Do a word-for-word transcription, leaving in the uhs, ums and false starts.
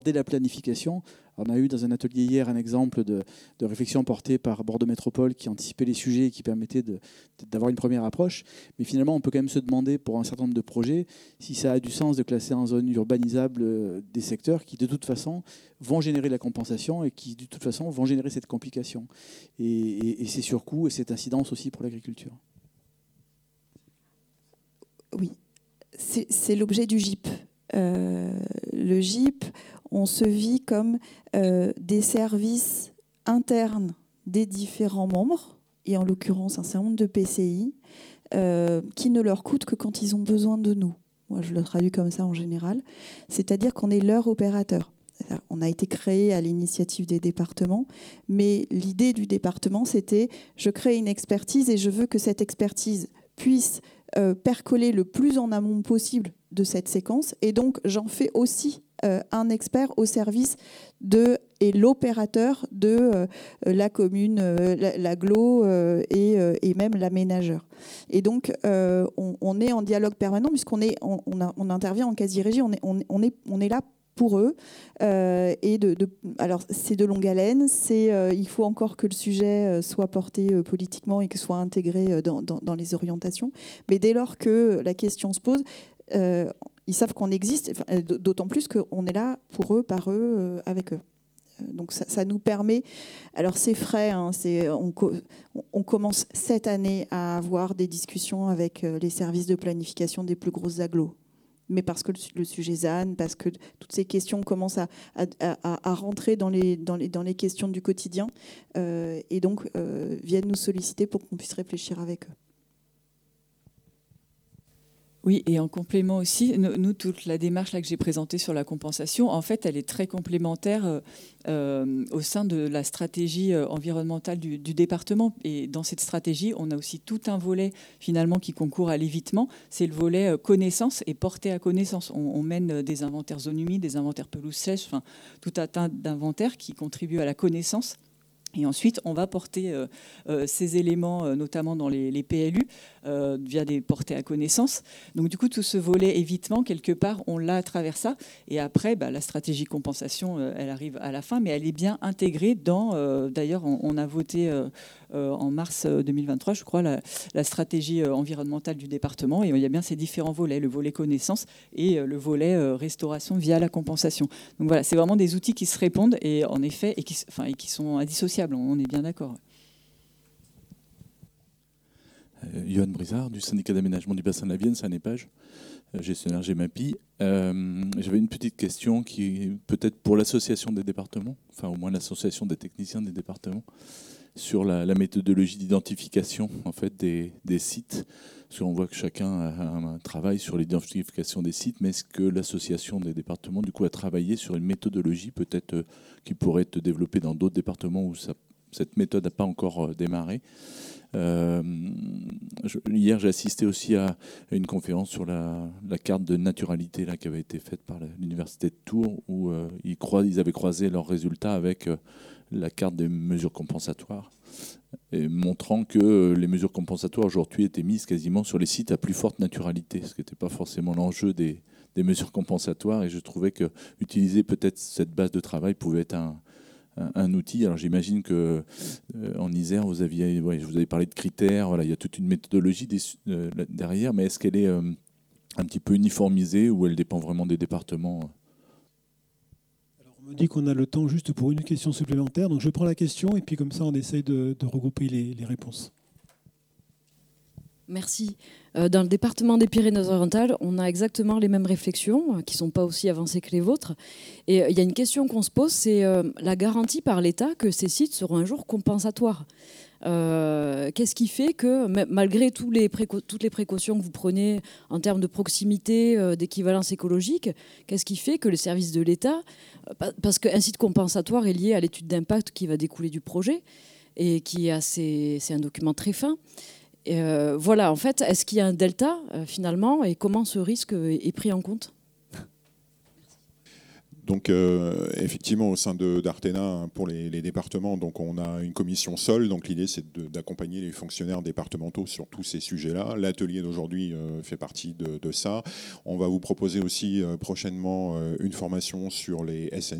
Dès la planification, on a eu dans un atelier hier un exemple de, de réflexion portée par Bordeaux Métropole qui anticipait les sujets et qui permettait de, de, d'avoir une première approche. Mais finalement, on peut quand même se demander pour un certain nombre de projets si ça a du sens de classer en zone urbanisable des secteurs qui de toute façon vont générer la compensation et qui de toute façon vont générer cette complication. Et, et, et ces surcoûts et cette incidence aussi pour l'agriculture. Oui, c'est, c'est l'objet du G I P. Euh, le G I P, on se vit comme euh, des services internes des différents membres, et en l'occurrence un certain nombre de P C I, euh, qui ne leur coûtent que quand ils ont besoin de nous. Moi, je le traduis comme ça en général. C'est-à-dire qu'on est leur opérateur. On a été créé à l'initiative des départements, mais l'idée du département, c'était je crée une expertise et je veux que cette expertise puisse euh, percoler le plus en amont possible de cette séquence. Et donc, j'en fais aussi euh, un expert au service de et l'opérateur de euh, la commune, euh, l'agglo euh, et, euh, et même l'aménageur. Et donc, euh, on, on est en dialogue permanent puisqu'on est, on, on, a, on intervient en quasi-régie. On est, on, on est, on est là pour eux. Euh, et de, de, alors, c'est de longue haleine. C'est, euh, il faut encore que le sujet soit porté euh, politiquement et que soit intégré euh, dans, dans, dans les orientations. Mais dès lors que la question se pose, euh, ils savent qu'on existe, enfin, d'autant plus qu'on est là pour eux, par eux, euh, avec eux. Donc ça, ça nous permet, alors c'est frais, hein, c'est, on, on commence cette année à avoir des discussions avec les services de planification des plus grosses agglos. Mais parce que le, le sujet Z A N, parce que toutes ces questions commencent à, à, à, à rentrer dans les, dans, les, dans les questions du quotidien euh, et donc euh, viennent nous solliciter pour qu'on puisse réfléchir avec eux. Oui, et en complément aussi, nous, toute la démarche là que j'ai présentée sur la compensation, en fait, elle est très complémentaire euh, au sein de la stratégie environnementale du, du département. Et dans cette stratégie, on a aussi tout un volet, finalement, qui concourt à l'évitement. C'est le volet connaissance et portée à connaissance. On, on mène des inventaires zones humides, des inventaires pelouses sèches, enfin, tout un tas d'inventaires qui contribuent à la connaissance. Et ensuite, on va porter euh, euh, ces éléments, euh, notamment dans les, les P L U, euh, via des portées à connaissance. Donc, du coup, tout ce volet évitement, quelque part, on l'a à travers ça. Et après, bah, la stratégie compensation, euh, elle arrive à la fin, mais elle est bien intégrée dans... Euh, d'ailleurs, on, on a voté euh, euh, en mars deux mille vingt-trois, je crois, la, la stratégie euh, environnementale du département. Et il y a bien ces différents volets, le volet connaissance et euh, le volet euh, restauration via la compensation. Donc, voilà, c'est vraiment des outils qui se répondent et, en effet, et qui, enfin, et qui sont indissociables. On est bien d'accord. Euh, Johan Brizard, du syndicat d'aménagement du bassin de la Vienne, Seine-et-Page, euh, gestionnaire Gemapi. Euh, J'avais une petite question qui peut-être pour l'association des départements, enfin au moins l'association des techniciens des départements, sur la, la méthodologie d'identification en fait, des, des sites. Parce qu'on voit que chacun a un travail sur l'identification des sites, mais est-ce que l'association des départements du coup, a travaillé sur une méthodologie peut-être euh, qui pourrait être développée dans d'autres départements où ça, cette méthode n'a pas encore euh, démarré? Euh, je, hier, j'ai assisté aussi à une conférence sur la, la carte de naturalité là, qui avait été faite par l'université de Tours, où euh, ils, croisent, ils avaient croisé leurs résultats avec euh, la carte des mesures compensatoires, et montrant que les mesures compensatoires aujourd'hui étaient mises quasiment sur les sites à plus forte naturalité, ce qui n'était pas forcément l'enjeu des, des mesures compensatoires. Et je trouvais que utiliser peut-être cette base de travail pouvait être un, un, un outil. Alors j'imagine que euh, en Isère, vous aviez, ouais, vous avez parlé de critères. Voilà, il y a toute une méthodologie des, euh, derrière, mais est-ce qu'elle est euh, un petit peu uniformisée ou elle dépend vraiment des départements? On me dit qu'on a le temps juste pour une question supplémentaire, donc je prends la question et puis comme ça on essaye de, de regrouper les, les réponses. Merci. Dans le département des Pyrénées-Orientales, on a exactement les mêmes réflexions, qui ne sont pas aussi avancées que les vôtres. Et il y a une question qu'on se pose, c'est la garantie par l'État que ces sites seront un jour compensatoires. Euh, qu'est-ce qui fait que, malgré tous les préco- toutes les précautions que vous prenez en termes de proximité, euh, d'équivalence écologique, qu'est-ce qui fait que le service de l'État, euh, parce qu'un site compensatoire est lié à l'étude d'impact qui va découler du projet, et qui est assez, c'est un document très fin. Et euh, voilà, en fait, est-ce qu'il y a un delta, euh, finalement, et comment ce risque est, est pris en compte ? Donc euh, effectivement, au sein de, d'Artena, pour les, les départements, donc on a une commission Sol. Donc l'idée, c'est de, d'accompagner les fonctionnaires départementaux sur tous ces sujets-là. L'atelier d'aujourd'hui euh, fait partie de, de ça. On va vous proposer aussi euh, prochainement euh, une formation sur les S N